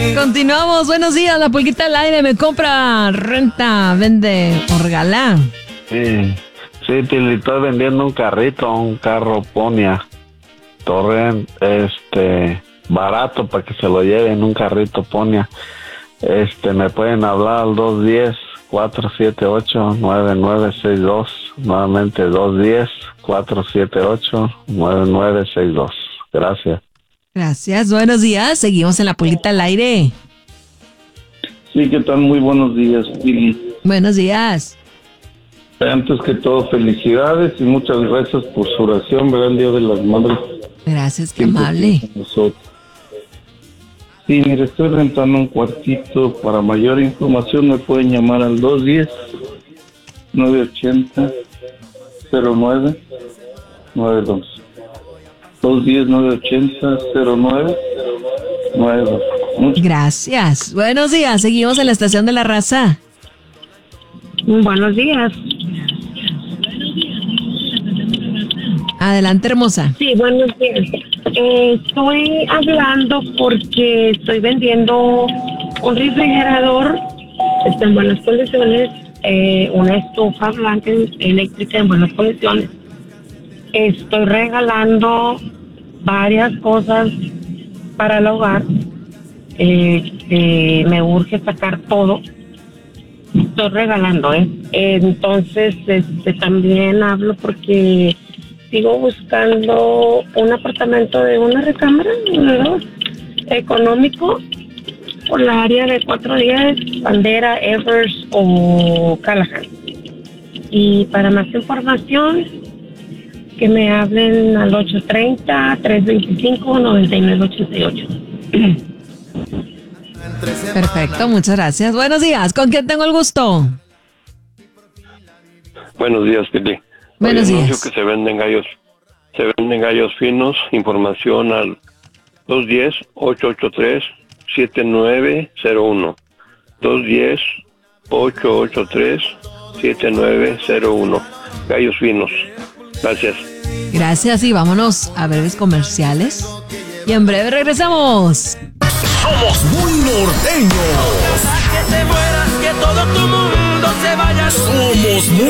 Continuamos, buenos días, la pulguita al aire, me compra, renta, vende o regala. Sí, te estoy vendiendo un carro Pontiac Torrent, barato para que se lo lleven, un carrito Pontiac. Me pueden hablar al 210-478-9962, nuevamente 210-478-9962. Gracias. Gracias, buenos días, seguimos en la pulguita al aire. Sí, ¿qué tal? Muy buenos días, Pili. Buenos días. Antes que todo, felicidades y muchas gracias por su oración, ¿verdad? El Día de las Madres. Gracias, qué amable. Sí, mire, estoy rentando un cuartito. Para mayor información me pueden llamar al 210-980-0992. 210-980-0992. Gracias. Buenos días, seguimos en la estación de la raza. Buenos días. Adelante, hermosa. Sí, buenos días. Estoy hablando porque estoy vendiendo un refrigerador, está en buenas condiciones, una estufa blanca eléctrica en buenas condiciones. Estoy regalando varias cosas para el hogar. Me urge sacar todo. Estoy regalando, Entonces, también hablo porque sigo buscando un apartamento de una recámara, ¿no? Económico, por la área de 410, Bandera, Evers o Callahan. Y para más información, que me hablen al 830-325-9988. Perfecto, muchas gracias. Buenos días, ¿con quién tengo el gusto? Buenos días, Pili. Buenos días. Anuncio que se venden gallos finos. Información al 210-883-7901. 210-883-7901. Gallos finos. Gracias. Gracias y vámonos a breves comerciales. Y en breve regresamos. Somos muy norteños. Que te mueras, que todo tu mundo se vaya. Somos muy